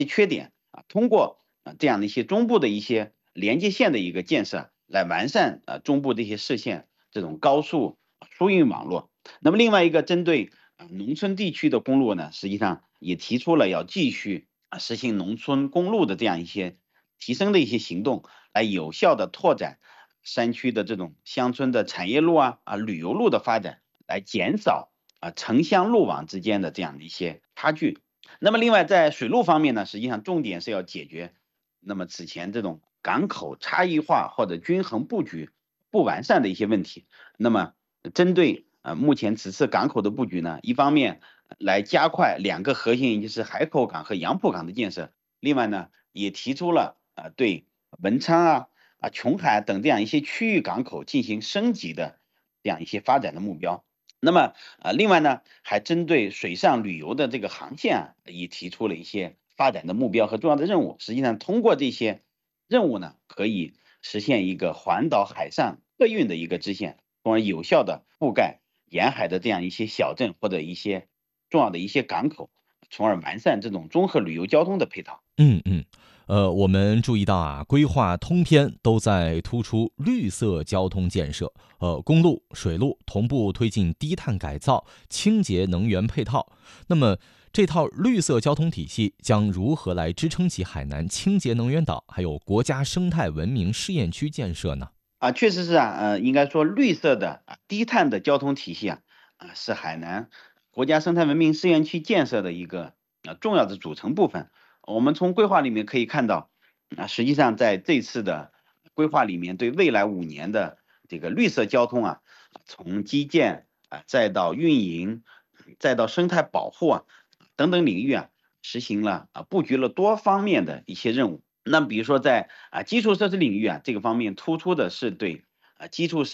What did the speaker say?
缺点通过这样的一些中部的一些连接线的一个建设，来完善中部的一些市县这种高速输运网络。那么另外一个针对农村地区的公路呢，实际上也提出了要继续实行农村公路的这样一些提升的一些行动，来有效的拓展山区的这种乡村的产业路旅游路的发展，来减少城乡路网之间的这样的一些差距。那么另外在水路方面呢，实际上重点是要解决那么此前这种港口差异化或者均衡布局不完善的一些问题。那么针对目前此次港口的布局呢，一方面来加快两个核心，也就是海口港和杨浦港的建设。另外呢，也提出了对文昌琼海等这样一些区域港口进行升级的这样一些发展的目标。那么另外呢，还针对水上旅游的这个航线也提出了一些发展的目标和重要的任务。实际上，通过这些任务呢，可以实现一个环岛海上客运的一个支线，从而有效的覆盖沿海的这样一些小镇或者一些重要的一些港口，从而完善这种综合旅游交通的配套。 我们注意到规划通篇都在突出绿色交通建设，公路、水路同步推进低碳改造、清洁能源配套。那么，这套绿色交通体系将如何来支撑起海南清洁能源岛，还有国家生态文明试验区建设呢？ 确实是应该说绿色的低碳的交通体系是海南国家生态文明试验区建设的一个重要的组成部分。我们从规划里面可以看到，实际上在这次的规划里面，对未来5年的这个绿色交通从基建再到运营，再到生态保护等等领域实行了布局了多方面的一些任务。那比如说在基础设施领域这个方面突出的是对基础